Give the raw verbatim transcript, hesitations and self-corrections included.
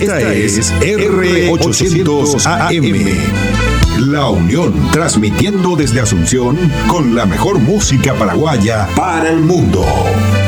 Esta es R ochocientos A M. La Unión, transmitiendo desde Asunción con la mejor música paraguaya para el mundo.